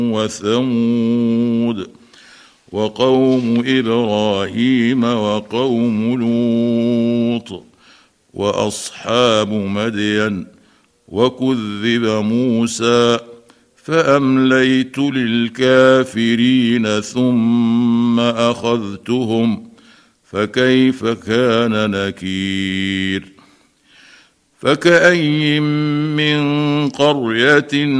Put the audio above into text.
وثمود وقوم إبراهيم وقوم لوط وأصحاب مدين وكذب موسى فأمليت للكافرين ثم أخذتهم فكيف كان نكير. فكأي من قرية